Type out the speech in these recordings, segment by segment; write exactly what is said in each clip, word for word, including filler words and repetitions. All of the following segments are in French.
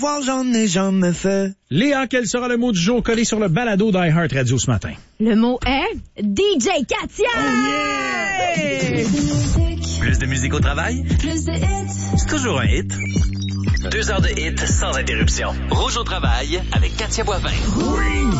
Voir, j'en ai jamais fait. Léa, quel sera le mot du jour collé sur le balado d'iHeart Radio ce matin? Le mot est D J Katia! Oh yeah! Plus de musique au travail? Plus de hits. C'est toujours un hit. Deux heures de hits sans interruption. Rouge au travail avec Katia Boivin. Oui!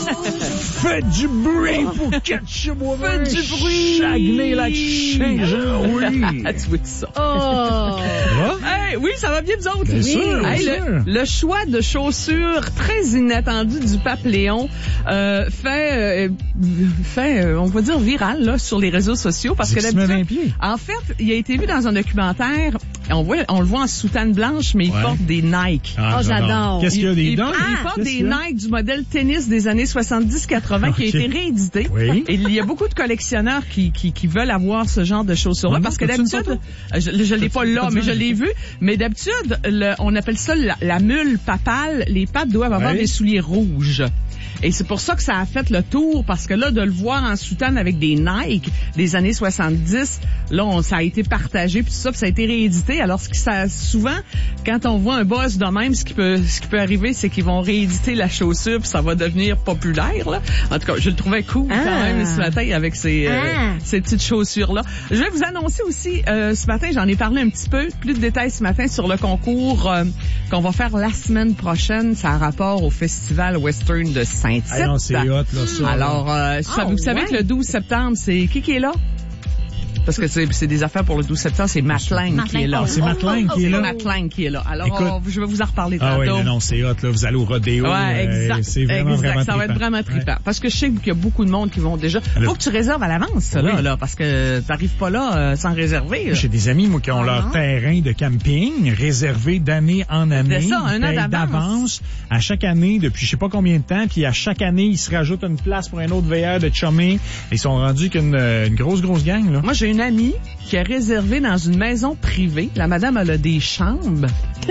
Faites du bruit pour Katia Boivin! Faites du bruit! Chagné-Lac-Saint-Jean, oui! Tu vois ça? Oh! Hey, oui, ça va bien, vous autres? Bien oui. sûr, bien Hey, sûr. Le, le choix de chaussures très inattendu du pape Léon euh, fait, euh, fait euh, on va dire, viral là, sur les réseaux sociaux. Parce que d'habitude, en fait, il a été vu dans un documentaire, on, voit, on le voit en soutane blanche, mais il ouais. porte des Nike. Ah, oh, j'adore! Qu'est-ce qu'il y a, des il, dents? il, il porte des Nike du modèle tennis des années soixante-dix quatre-vingts okay. qui a été réédité. Oui. Et il y a beaucoup de collectionneurs qui, qui, qui veulent avoir ce genre de chaussures-là. Ah, parce que d'habitude, je, je l'ai pas là, mais je l'ai vu. Mais d'habitude, le, on appelle ça la, la mule papale. Les pattes doivent avoir oui. des souliers rouges. Et c'est pour ça que ça a fait le tour, parce que là, de le voir en soutane avec des Nike des années soixante-dix, là, on, ça a été partagé, puis tout ça, puis ça a été réédité. Alors, ce qui, ça, souvent, quand on voit un boss de même, ce qui peut, ce qui peut arriver, c'est qu'ils vont rééditer la chaussure, puis ça va devenir populaire, là. En tout cas, je le trouvais cool, ah. quand même, ce matin, avec ces, ah. euh, ces petites chaussures-là. Je vais vous annoncer aussi, euh, ce matin, j'en ai parlé un petit peu, plus de détails ce matin sur le concours euh, qu'on va faire la semaine prochaine. Ça a rapport au Festival Western de Saint-Tite. Ah non, c'est hot, là, ça. Alors, euh, oh, vous savez ouais. que le douze septembre, c'est qui qui est là? Parce que c'est, c'est des affaires pour le douze septembre, c'est Matt Lang qui est là. Ah, c'est Matt Lang qui est là. C'est Matt Lang qui est là. Alors, Écoute, on, je vais vous en reparler tantôt. Ah oui, non, non, c'est hot, là. Vous allez au rodéo. Ouais, exact. Euh, c'est vraiment, exact. vraiment ça va être vraiment trippant. Ouais. Parce que je sais qu'il y a beaucoup de monde qui vont déjà. Faut Alors, que tu réserves à l'avance, ça, oui. là, là, parce que t'arrives pas là euh, sans réserver. Là. J'ai des amis, moi, qui ont ah, leur non. terrain de camping réservé d'année en année. C'est ça, un an d'avance. d'avance. À chaque année, depuis je sais pas combien de temps, puis à chaque année, ils se rajoutent une place pour un autre V R de chummy. Ils sont rendus qu'une une grosse, grosse gang, là. Moi, j'ai une amie qui a réservé dans une maison privée. La madame, elle a des chambres.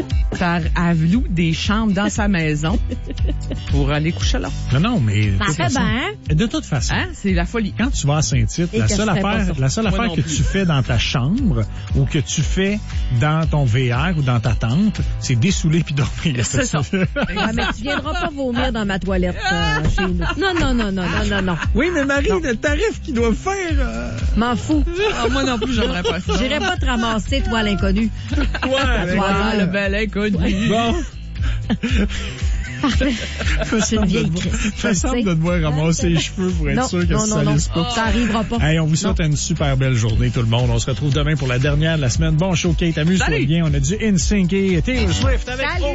Elle loue des chambres dans sa maison pour aller coucher là. Non, non, mais... Ça fait façon, bien. de toute façon. Hein? C'est la folie. Quand tu vas à Saint-Tite, la seule affaire, la seule affaire que tu fais dans ta chambre ou que tu fais dans ton V R ou dans ta tente, c'est dessouler puis dormir. C'est ça. Ouais, mais tu viendras pas vomir dans ma toilette euh, chez nous. Non, non, non, non, non, non, non. Oui, mais Marie, non. Le tarif qu'ils doivent faire... Euh... M'en fous. Ah, moi non plus, j'aimerais pas ça. J'irais pas te ramasser, toi, l'inconnu. Toi, toi, le bel inconnu. Bon. Parfait. C'est une vieille crise. Fais semble de devoir ramasser les cheveux pour être non, sûr que non, ça non, salisse non. pas. Ça arrivera pas. Hey, on vous souhaite non. une super belle journée, tout le monde. On se retrouve demain pour la dernière de la semaine. Bon show, Kate. Amuse-toi bien. On a du In Sync et Taylor Swift avec...